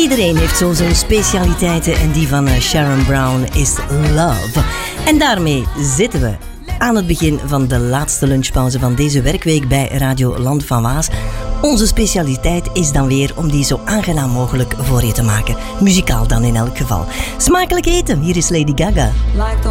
Iedereen heeft zo zijn specialiteiten en die van Sharon Brown is love. En daarmee zitten we aan het begin van de laatste lunchpauze van deze werkweek bij Radio Land van Waas. Onze specialiteit is dan weer om die zo aangenaam mogelijk voor je te maken. Muzikaal dan in elk geval. Smakelijk eten, hier is Lady Gaga.